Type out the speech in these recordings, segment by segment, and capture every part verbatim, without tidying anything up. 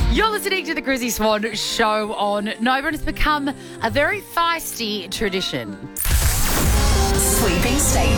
You're listening to the Chrissy Swan Show on Nova, and it's become a very feisty tradition. Sweeping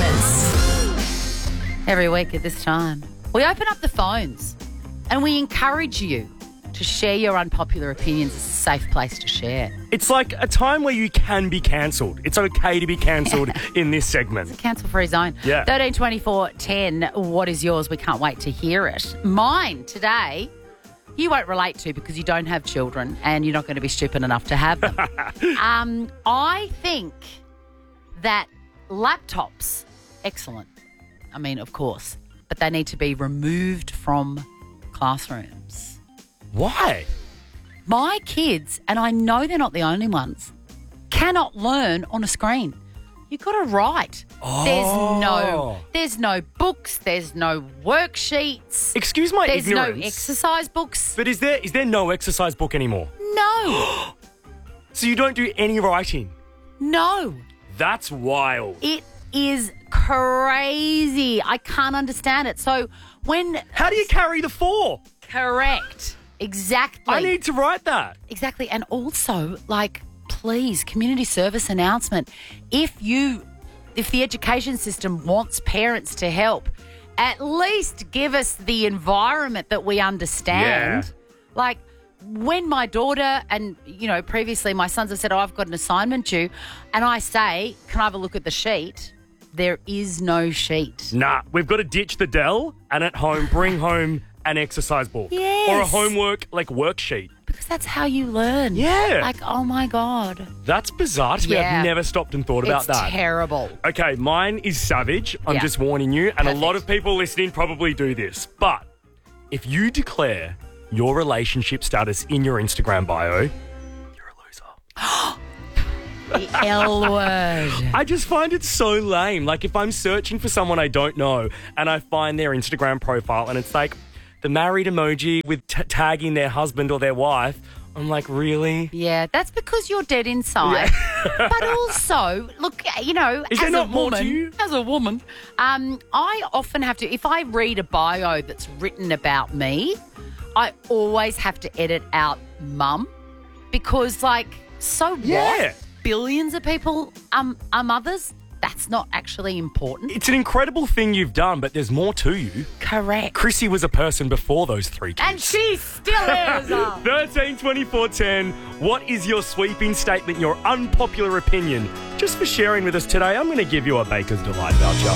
statements. Every week at this time, we open up the phones and we encourage you to share your unpopular opinions. It's a safe place to share. It's like a time where you can be cancelled. It's okay to be cancelled in this segment. It's a cancel-free zone. Yeah. thirteen twenty-four ten. What is yours? We can't wait to hear it. Mine today, you won't relate to because you don't have children and you're not going to be stupid enough to have them. um, I think that laptops, excellent. I mean, of course, but they need to be removed from classrooms. Why? My kids, and I know they're not the only ones, cannot learn on a screen. You've got to write. Oh. There's no there's no books, there's no worksheets. Excuse my there's ignorance. no exercise books. But is there is there no exercise book anymore? No. So you don't do any writing? No. That's wild. It is crazy. I can't understand it. So when... How do you carry the four? Correct. Exactly. I need to write that. Exactly. And also, like, please, community service announcement. If you, if the education system wants parents to help, at least give us the environment that we understand. Yeah. Like, when my daughter and, you know, previously my sons have said, oh, I've got an assignment due, and I say, can I have a look at the sheet? There is no sheet. Nah, we've got to ditch the Dell and at home bring home an exercise book. Yes. Or a homework, like, worksheet. Because that's how you learn. Yeah. Like, oh, my God. That's bizarre to me. Yeah. I've never stopped and thought about It's that. terrible. Okay, mine is savage. I'm Yeah. just warning you. And Perfect. a lot of people listening probably do this. But if you declare your relationship status in your Instagram bio, you're a loser. The L word. I just find it so lame. Like, if I'm searching for someone I don't know and I find their Instagram profile and it's like the married emoji with t- tagging their husband or their wife, I'm like, really? Yeah, that's because you're dead inside. But also, look, you know, Is as there not a more woman, to you? as a woman, um, I often have to, if I read a bio that's written about me, I always have to edit out mum because, like, so Yeah. what? Billions of people um, are mothers. That's not actually important. It's an incredible thing you've done, but there's more to you. Correct. Chrissy was a person before those three kids. And she still is. thirteen twenty-four ten. What is your sweeping statement, your unpopular opinion? Just for sharing with us today, I'm going to give you a Baker's Delight voucher.